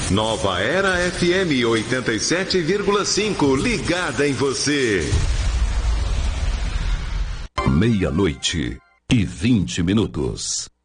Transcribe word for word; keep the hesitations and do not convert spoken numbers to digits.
Nova Era F M oitenta e sete vírgula cinco, ligada em você. Meia-noite e vinte minutos.